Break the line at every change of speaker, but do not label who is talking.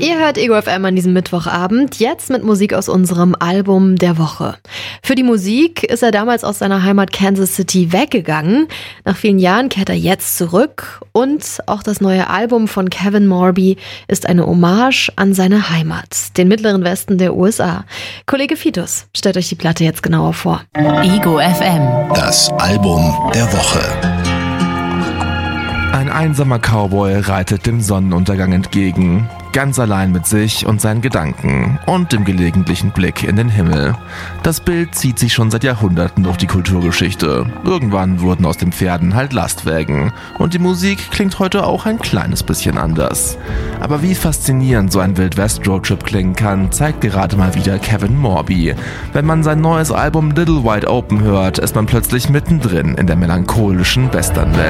Ihr hört Ego FM an diesem Mittwochabend, jetzt mit Musik aus unserem Album der Woche. Für die Musik ist er damals aus seiner Heimat Kansas City weggegangen. Nach vielen Jahren kehrt er jetzt zurück und auch das neue Album von Kevin Morby ist eine Hommage an seine Heimat, den mittleren Westen der USA. Kollege Fitus stellt euch die Platte jetzt genauer vor.
Ego FM.
Das Album der Woche.
Ein einsamer Cowboy reitet dem Sonnenuntergang entgegen, ganz allein mit sich und seinen Gedanken und dem gelegentlichen Blick in den Himmel. Das Bild zieht sich schon seit Jahrhunderten durch die Kulturgeschichte. Irgendwann wurden aus den Pferden halt Lastwägen und die Musik klingt heute auch ein kleines bisschen anders. Aber wie faszinierend so ein Wild-West-Roadtrip klingen kann, zeigt gerade mal wieder Kevin Morby. Wenn man sein neues Album Little Wide Open hört, ist man plötzlich mittendrin in der melancholischen Westernwelt.